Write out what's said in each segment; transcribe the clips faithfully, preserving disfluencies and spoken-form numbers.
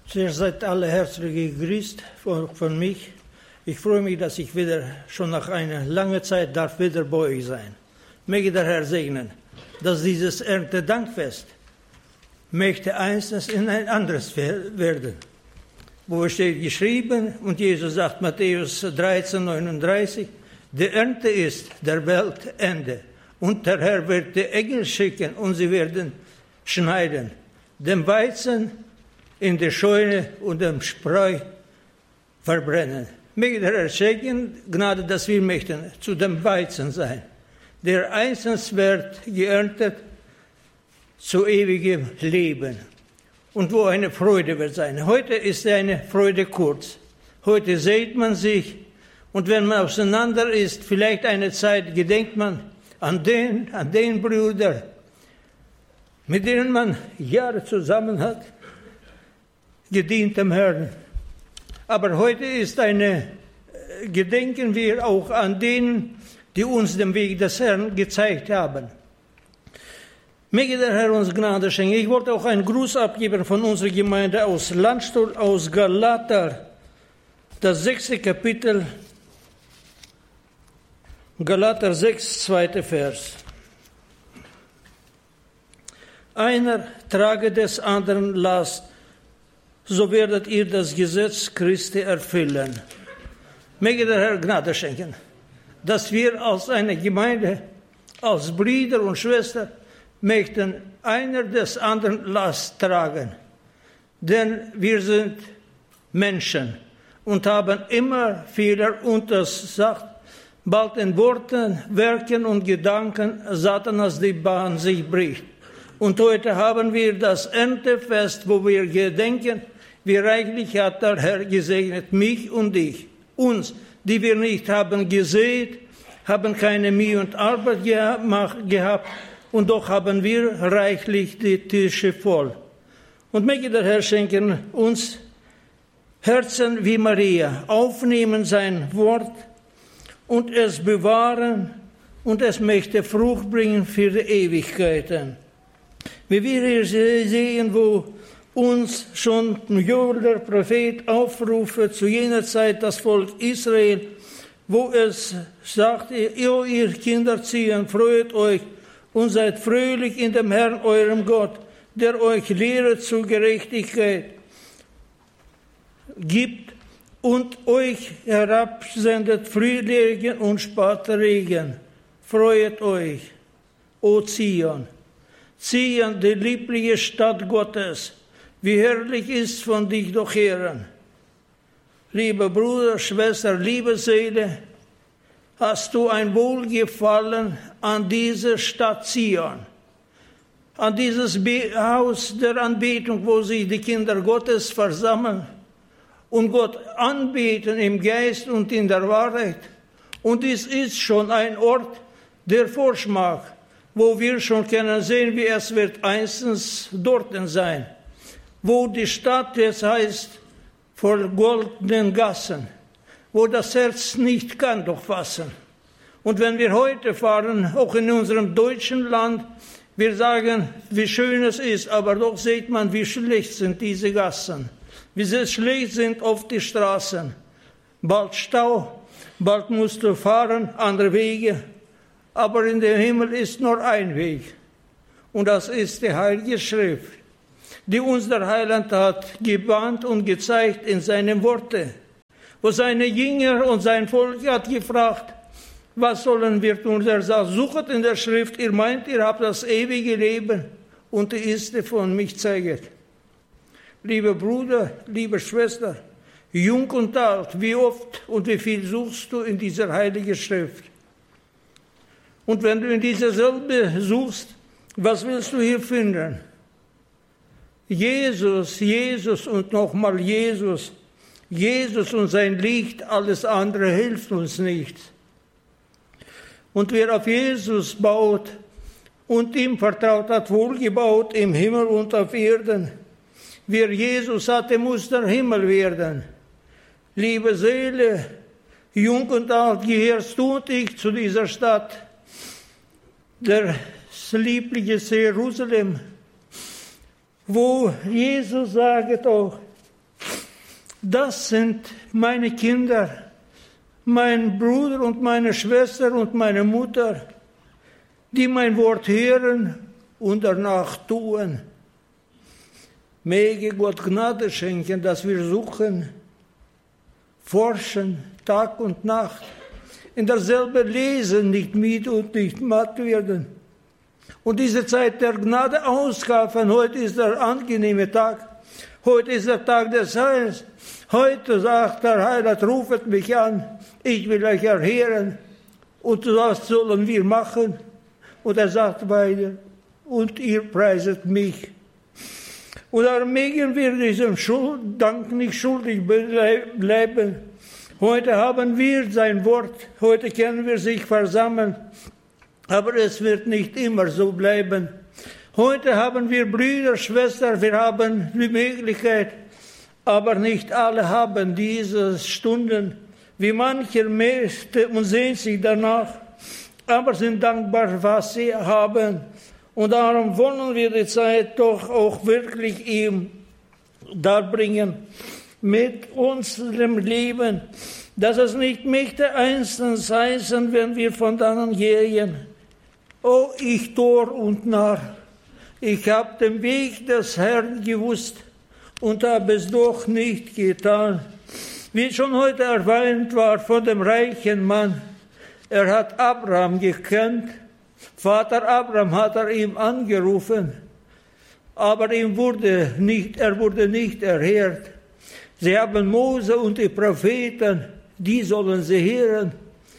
Zuerst seid alle herzlich gegrüßt von, von mich. Ich freue mich, dass ich wieder schon nach einer langen Zeit darf wieder bei euch sein. Möge der Herr segnen, dass dieses Erntedankfest möchte einstens in ein anderes werden. Wo steht geschrieben, und Jesus sagt, Matthäus dreizehn, neununddreißig, die Ernte ist der Welt Ende. Und der Herr wird die Engel schicken und sie werden schneiden. Den Weizen in der Scheune und dem Spreu verbrennen. Möge der Herr schenken, Gnade, dass wir möchten zu dem Weizen sein, der einstens wird geerntet zu ewigem Leben und wo eine Freude wird sein. Heute ist eine Freude kurz. Heute sieht man sich und wenn man auseinander ist, vielleicht eine Zeit gedenkt man an den, an den Brüder, mit denen man Jahre zusammen hat, gedient dem Herrn. Aber heute ist eine, gedenken wir auch an denen, die uns den Weg des Herrn gezeigt haben. Möge der Herr uns Gnade schenken. Ich wollte auch einen Gruß abgeben von unserer Gemeinde aus Landstuhl, aus Galater, das sechste Kapitel, Galater sechs, zweiter Vers. Einer trage des anderen Last, so werdet ihr das Gesetz Christi erfüllen. Möge der Herr Gnade schenken, dass wir als eine Gemeinde, als Brüder und Schwestern, möchten einer des anderen Last tragen. Denn wir sind Menschen und haben immer Fehler und das sagt, bald in Worten, Werken und Gedanken Satanas die Bahn sich bricht. Und heute haben wir das Erntefest, wo wir gedenken, wie reichlich hat der Herr gesegnet, mich und dich, uns, die wir nicht haben gesät, haben keine Mühe und Arbeit gehabt, und doch haben wir reichlich die Tische voll. Und möge der Herr schenken uns Herzen wie Maria, aufnehmen sein Wort und es bewahren und es möchte Frucht bringen für die Ewigkeiten. Wie wir hier sehen, wo uns schon Joel, der Prophet, aufrufe zu jener Zeit das Volk Israel, wo es sagt, ihr, ihr Kinder Zion, freut euch und seid fröhlich in dem Herrn, eurem Gott, der euch Lehre zur Gerechtigkeit gibt und euch herabsendet Frühlingen und Spatregen. Freut euch, o Zion. Zion, die liebliche Stadt Gottes, wie herrlich ist von dich doch Herren. Lieber Bruder, Schwester, liebe Seele, hast du ein Wohlgefallen an diese Stadt Zion, an dieses Haus der Anbetung, wo sich die Kinder Gottes versammeln und Gott anbeten im Geist und in der Wahrheit. Und es ist schon ein Ort der Vorschmack, wo wir schon können sehen, wie es wird einstens dort sein, wo die Stadt jetzt heißt, vor goldenen Gassen, wo das Herz nicht kann durchfassen. Und wenn wir heute fahren, auch in unserem deutschen Land, wir sagen, wie schön es ist, aber doch sieht man, wie schlecht sind diese Gassen, wie sehr schlecht sind oft die Straßen. Bald Stau, bald musst du fahren, andere Wege, aber in dem Himmel ist nur ein Weg. Und das ist die Heilige Schrift, die uns der Heiland hat gebahnt und gezeigt in seinen Worten. Wo seine Jünger und sein Volk hat gefragt, was sollen wir tun? Er sagt, suchet in der Schrift, ihr meint, ihr habt das ewige Leben und die ist von mich zeiget. Lieber Bruder, liebe Schwester, jung und alt, wie oft und wie viel suchst du in dieser heiligen Schrift? Und wenn du in dieser selbe suchst, was willst du hier finden? Jesus, Jesus und nochmal Jesus. Jesus und sein Licht, alles andere hilft uns nicht. Und wer auf Jesus baut und ihm vertraut, hat wohlgebaut im Himmel und auf Erden. Wer Jesus hatte, muss der Himmel werden. Liebe Seele, jung und alt, gehörst du und ich zu dieser Stadt, das liebliche Jerusalem, wo Jesus sagt auch, Das sind meine Kinder, mein Bruder und meine Schwester und meine Mutter, die mein Wort hören und danach tun. Möge Gott Gnade schenken, dass wir suchen, forschen, Tag und Nacht, in dasselbe lesen, nicht müde und nicht matt werden. Und diese Zeit der Gnade auskaffen, heute ist der angenehme Tag, heute ist der Tag des Heils. Heute sagt der Heiland, rufet mich an, ich will euch erhören. Und was sollen wir machen? Und er sagt weiter, und ihr preiset mich. Und darum mögen wir diesem Dank nicht schuldig bleiben. Heute haben wir sein Wort, heute können wir sich versammeln, aber es wird nicht immer so bleiben. Heute haben wir Brüder, Schwestern, wir haben die Möglichkeit, aber nicht alle haben diese Stunden, wie manche möchte und sehen sich danach, aber sind dankbar, was sie haben. Und darum wollen wir die Zeit doch auch wirklich ihm darbringen, mit unserem Leben, dass es nicht möchte einstens heißen, wenn wir von dannen gehen. Oh, ich Tor und Narr, ich habe den Weg des Herrn gewusst und habe es doch nicht getan. Wie schon heute erwähnt war von dem reichen Mann, er hat Abraham gekannt, Vater Abraham hat er ihm angerufen, aber ihm wurde nicht, er wurde nicht erhört. Sie haben Mose und die Propheten, die sollen sie hören,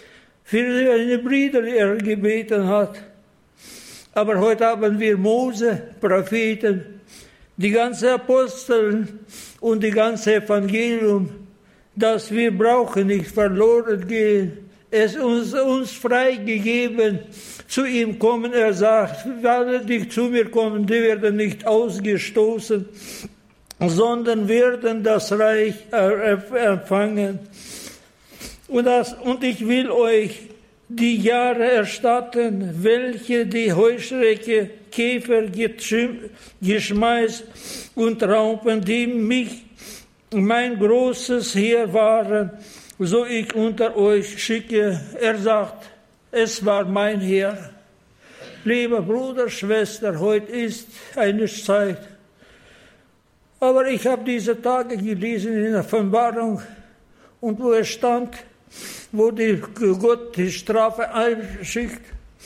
für seine Brüder, die er gebeten hat. Aber heute haben wir Mose, Propheten, die ganze Apostel und die ganze Evangelium, das wir brauchen, nicht verloren gehen. Es ist uns, uns freigegeben, zu ihm kommen. Er sagt, alle, die zu mir kommen, die werden nicht ausgestoßen, sondern werden das Reich empfangen. Und, das, und ich will euch die Jahre erstatten, welche die Heuschrecke, Käfer, Geschmeiß und Raupen, die mich, mein großes Heer waren, so ich unter euch schicke. Er sagt, es war mein Heer. Lieber Bruder, Schwester, heute ist eine Zeit. Aber ich habe diese Tage gelesen in der Offenbarung, und wo es stand, wo die, Gott die Strafe einschickt,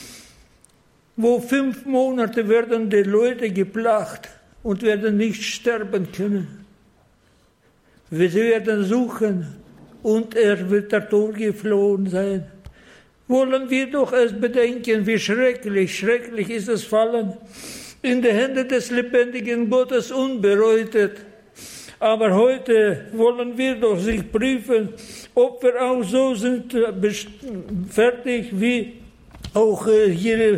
wo fünf Monate werden die Leute geplagt und werden nicht sterben können. Sie werden suchen und er wird der Tod geflohen sein. Wollen wir doch es bedenken, wie schrecklich, schrecklich ist es fallen in die Hände des lebendigen Gottes unbereutet. Aber heute wollen wir doch sich prüfen, ob wir auch so sind, fertig, wie auch hier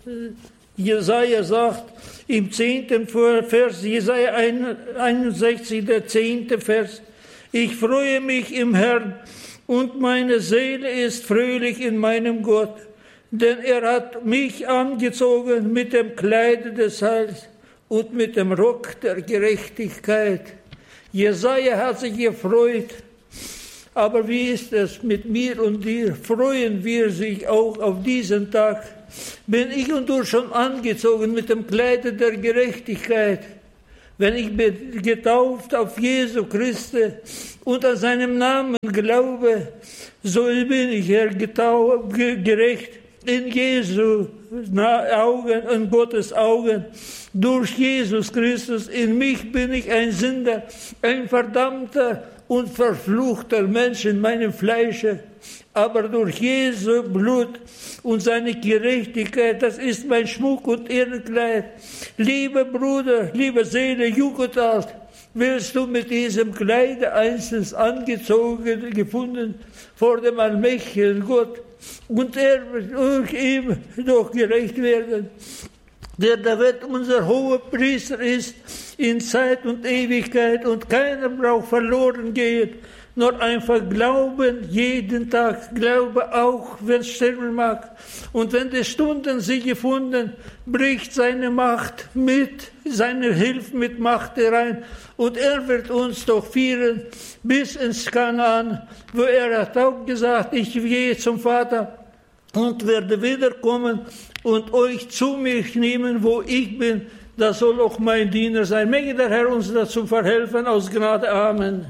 Jesaja sagt, im zehnten Vers, Jesaja einundsechzig, der zehnte Vers. Ich freue mich im Herrn und meine Seele ist fröhlich in meinem Gott, denn er hat mich angezogen mit dem Kleide des Heils und mit dem Rock der Gerechtigkeit. Jesaja hat sich gefreut, aber wie ist es mit mir und dir? Freuen wir sich auch auf diesen Tag? Bin ich und du schon angezogen mit dem Kleide der Gerechtigkeit? Wenn ich bin getauft auf Jesu Christi und an seinem Namen glaube, so bin ich Herr getauft, gerecht in Jesu Augen, in Gottes Augen. Durch Jesus Christus, in mich bin ich ein Sünder, ein verdammter und verfluchter Mensch in meinem Fleische. Aber durch Jesu Blut und seine Gerechtigkeit, das ist mein Schmuck und Ehrenkleid. Lieber Bruder, liebe Seele, jung und alt, wirst du mit diesem Kleide einstens angezogen, gefunden vor dem allmächtigen Gott, und er wird durch ihm doch gerecht werden, der David unser hoher Priester ist in Zeit und Ewigkeit, und keiner braucht verloren gehen, nur einfach glauben, jeden Tag, glaube auch, wenn es sterben mag. Und wenn die Stunden sie gefunden, bricht seine Macht mit, seine Hilfe mit Macht herein. Und er wird uns doch führen bis ins Kanaan, wo er hat auch gesagt, ich gehe zum Vater und werde wiederkommen und euch zu mir nehmen, wo ich bin. Das soll auch mein Diener sein. Möge der Herr uns dazu verhelfen, aus Gnade. Amen.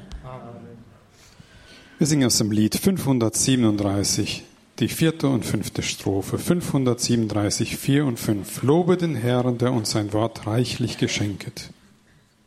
Wir singen aus dem Lied fünfhundertsiebenunddreißig, die vierte und fünfte Strophe. fünfhundertsiebenunddreißig, vier und fünf. Lobe den Herrn, der uns sein Wort reichlich geschenket.